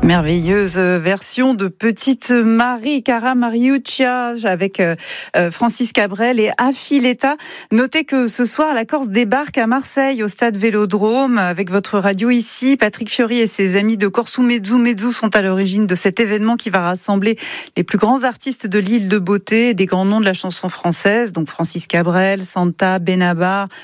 Merveilleuse version de Petite Marie, Cara Mariuccia, avec Francis Cabrel et Affiletta. Notez que ce soir, la Corse débarque à Marseille, au stade Vélodrome, avec votre radio ici. Patrick Fiori et ses amis de Corso Mezzo Mezzo sont à l'origine de cet événement qui va rassembler les plus grands artistes de l'île de Beauté, des grands noms de la chanson française, donc Francis Cabrel, Santa, Benabar,